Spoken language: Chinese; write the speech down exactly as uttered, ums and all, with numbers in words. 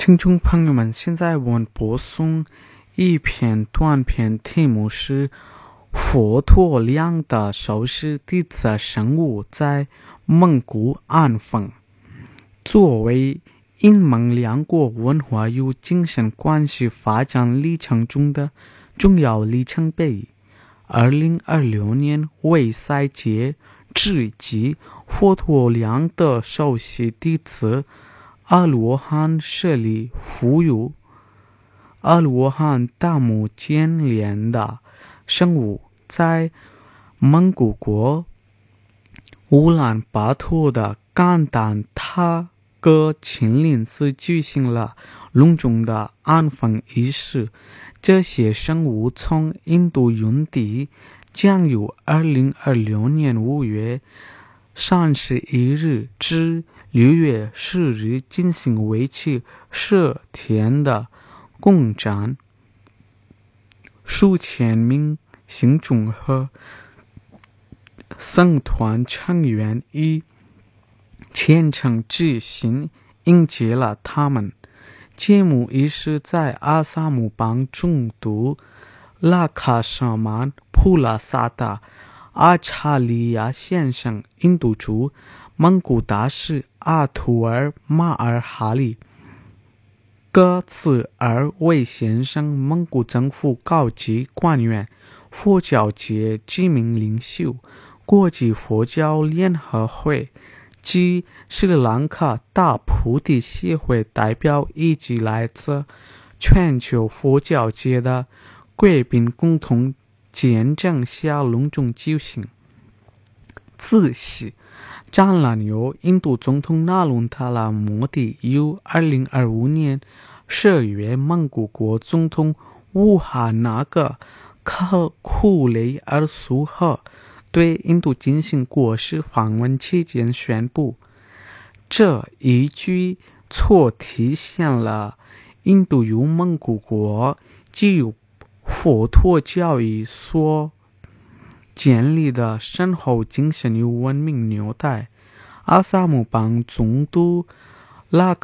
听众朋友们，现在我们播送一篇短篇，题目是佛陀亮的手势弟子生物在蒙古安分。作为英蒙两国文化与精神关系发展历程中的重要里程碑，二零二六年为赛节之际，佛陀亮的首席弟子阿罗汉舍利弗有阿罗汉大目犍连的生物在蒙古国乌兰巴托的甘丹塔格秦岭寺举行了隆重的安分仪式。这些生物从印度云地将于二零二六年五月三十一日至六月十日进行为期十天的共战，数千名信众和僧团成员以虔诚之心迎接了他们。节目仪式在阿萨姆邦中都拉卡什曼普拉萨达阿查利亚先生、印度驻蒙古大使阿图尔马尔哈里、格茨尔维先生、蒙古政府高级官员、佛教界知名领袖、国际佛教联合会及斯里兰卡大菩提协会代表以及来自全球佛教界的贵宾共同见证下隆重举行。此时展览由印度总统纳伦塔拉摩迪于二零二五年十月蒙古国总统乌哈那格克库雷尔苏赫对印度进行国事访问期间宣布。这一举措体现了印度与蒙古国基于佛陀教义所建立的深厚精神与文明纽带。阿萨姆邦总督拉